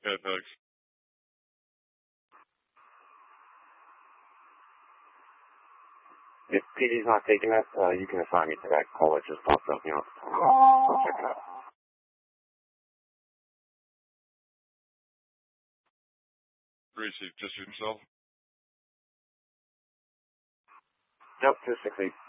Okay, thanks. If PD's not taking it, you can assign me to that call that just popped up, I'll check it out. Greasy, just yourself? Nope, 268.